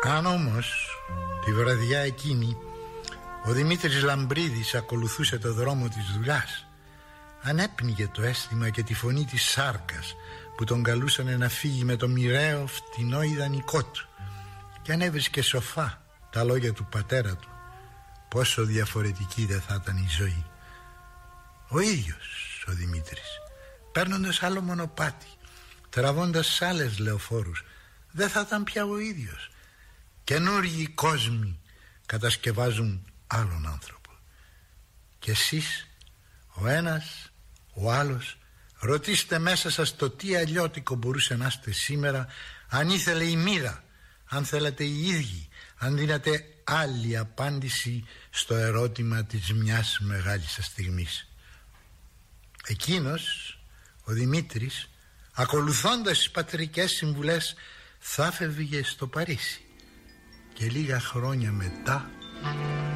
Αν όμως τη βραδιά εκείνη ο Δημήτρης Λαμπρίδης ακολουθούσε το δρόμο της δουλειάς, ανέπνιγε το αίσθημα και τη φωνή της σάρκας που τον καλούσαν να φύγει με το μοιραίο φτηνό ιδανικό του, και αν έβρισκε σοφά τα λόγια του πατέρα του, πόσο διαφορετική δεν θα ήταν η ζωή. Ο ίδιος ο Δημήτρης, παίρνοντας άλλο μονοπάτι, τραβώντας άλλες λεωφόρους, δεν θα ήταν πια ο ίδιος. Καινούργιοι κόσμοι κατασκευάζουν άλλον άνθρωπο. Και εσείς, ο ένας, ο άλλος, ρωτήστε μέσα σας το τι αλλιώτικο μπορούσε να είστε σήμερα, αν ήθελε η μοίρα, αν θέλατε οι ίδιοι, αν δίνατε άλλη απάντηση στο ερώτημα της μιας μεγάλης σας στιγμής. Εκείνος, ο Δημήτρης, ακολουθώντας τις πατρικές συμβουλές, θα φεύγε στο Παρίσι, και λίγα χρόνια μετά